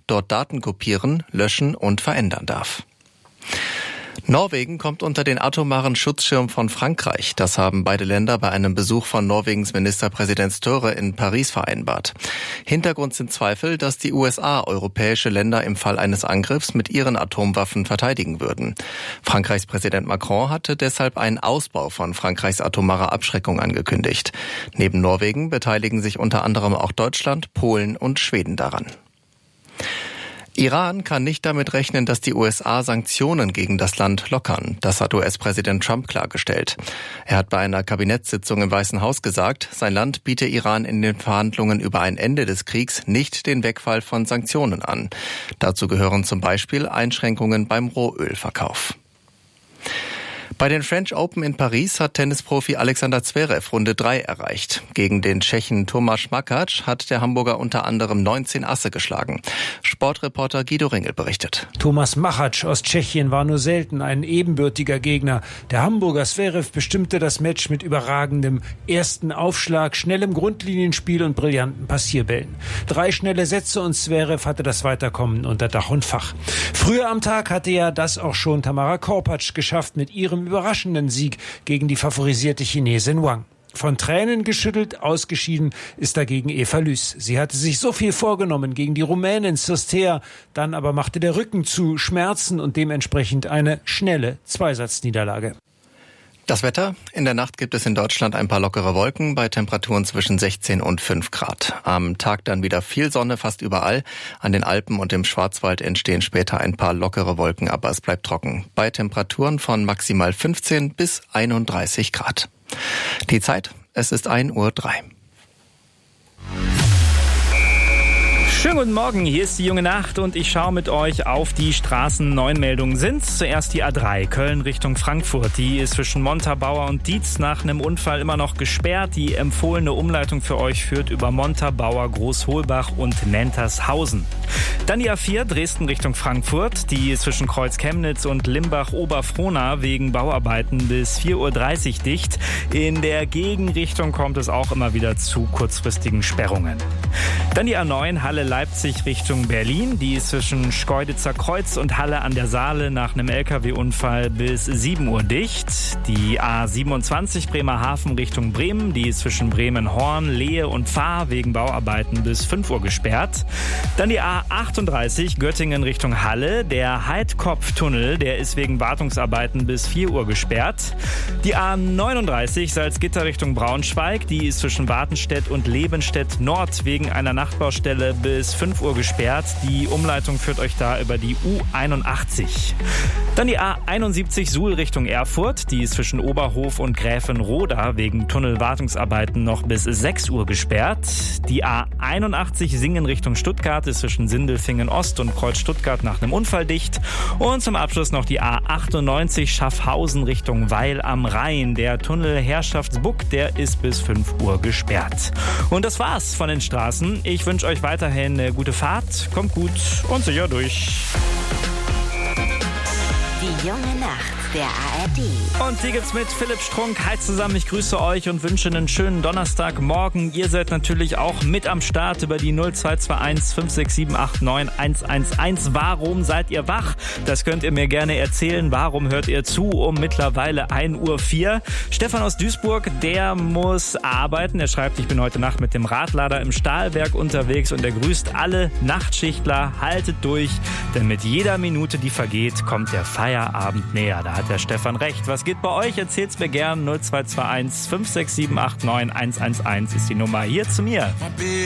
dort Daten kopieren, löschen und verändern darf. Norwegen kommt unter den atomaren Schutzschirm von Frankreich. Das haben beide Länder bei einem Besuch von Norwegens Ministerpräsident Støre in Paris vereinbart. Hintergrund sind Zweifel, dass die USA europäische Länder im Fall eines Angriffs mit ihren Atomwaffen verteidigen würden. Frankreichs Präsident Macron hatte deshalb einen Ausbau von Frankreichs atomarer Abschreckung angekündigt. Neben Norwegen beteiligen sich unter anderem auch Deutschland, Polen und Schweden daran. Iran kann nicht damit rechnen, dass die USA Sanktionen gegen das Land lockern. Das hat US-Präsident Trump klargestellt. Er hat bei einer Kabinettssitzung im Weißen Haus gesagt, sein Land biete Iran in den Verhandlungen über ein Ende des Kriegs nicht den Wegfall von Sanktionen an. Dazu gehören zum Beispiel Einschränkungen beim Rohölverkauf. Bei den French Open in Paris hat Tennisprofi Alexander Zverev Runde 3 erreicht. Gegen den Tschechen Tomáš Makáč hat der Hamburger unter anderem 19 Asse geschlagen. Sportreporter Guido Ringel berichtet. Tomáš Makáč aus Tschechien war nur selten ein ebenbürtiger Gegner. Der Hamburger Zverev bestimmte das Match mit überragendem ersten Aufschlag, schnellem Grundlinienspiel und brillanten Passierbällen. 3 schnelle Sätze und Zverev hatte das Weiterkommen unter Dach und Fach. Früher am Tag hatte ja das auch schon Tamara Korpatsch geschafft mit ihrem überraschenden Sieg gegen die favorisierte Chinesin Wang. Von Tränen geschüttelt, ausgeschieden ist dagegen Eva Lys. Sie hatte sich so viel vorgenommen gegen die Rumänin Sostea, dann aber machte der Rücken zu Schmerzen und dementsprechend eine schnelle Zweisatzniederlage. Das Wetter. In der Nacht gibt es in Deutschland ein paar lockere Wolken bei Temperaturen zwischen 16 und 5 Grad. Am Tag dann wieder viel Sonne fast überall. An den Alpen und im Schwarzwald entstehen später ein paar lockere Wolken, aber es bleibt trocken. Bei Temperaturen von maximal 15 bis 31 Grad. Die Zeit, es ist 1:03 Uhr. Schönen guten Morgen, hier ist die junge Nacht und ich schaue mit euch auf die Straßen. 9 Meldungen sind. Zuerst die A3, Köln Richtung Frankfurt. Die ist zwischen Montabaur und Dietz nach einem Unfall immer noch gesperrt. Die empfohlene Umleitung für euch führt über Montabaur, Großholbach und Nentershausen. Dann die A4, Dresden Richtung Frankfurt. Die ist zwischen Kreuz-Chemnitz und Limbach-Oberfrohna wegen Bauarbeiten bis 4:30 Uhr dicht. In der Gegenrichtung kommt es auch immer wieder zu kurzfristigen Sperrungen. Dann die A9, Halle-Leipzig Richtung Berlin. Die ist zwischen Schkeuditzer Kreuz und Halle an der Saale nach einem LKW-Unfall bis 7 Uhr dicht. Die A27 Bremerhaven Richtung Bremen. Die ist zwischen Bremen-Horn, Lehe und Fahr wegen Bauarbeiten bis 5 Uhr gesperrt. Dann die A38 Göttingen Richtung Halle. Der Heidkopftunnel, der ist wegen Wartungsarbeiten bis 4 Uhr gesperrt. Die A39 Salzgitter Richtung Braunschweig. Die ist zwischen Wartenstedt und Lebenstedt Nord wegen einer Nachtbaustelle bis 5 Uhr gesperrt. Die Umleitung führt euch da über die U81. Dann die A71 Suhl Richtung Erfurt. Die ist zwischen Oberhof und Gräfenroda wegen Tunnelwartungsarbeiten noch bis 6 Uhr gesperrt. Die A81 Singen Richtung Stuttgart ist zwischen Sindelfingen Ost und Kreuz Stuttgart nach einem Unfall dicht. Und zum Abschluss noch die A98 Schaffhausen Richtung Weil am Rhein. Der Tunnel Herrschaftsbuck, der ist bis 5 Uhr gesperrt. Und das war's von den Straßen. Ich wünsche euch weiterhin eine gute Fahrt. Kommt gut und sicher durch. Die junge Nacht der ARD. Und die gibt's mit Philipp Strunk. Hi zusammen, ich grüße euch und wünsche einen schönen Donnerstagmorgen. Ihr seid natürlich auch mit am Start über die 0221 56789 111. Warum seid ihr wach? Das könnt ihr mir gerne erzählen. Warum hört ihr zu um mittlerweile 1:04 Uhr? Stefan aus Duisburg, der muss arbeiten. Er schreibt, ich bin heute Nacht mit dem Radlader im Stahlwerk unterwegs und er grüßt alle Nachtschichtler. Haltet durch, denn mit jeder Minute, die vergeht, kommt der Feierabend näher. Da hat der Stefan recht. Was geht bei euch? Erzählt's mir gern. 0221 56789 111 ist die Nummer hier zu mir.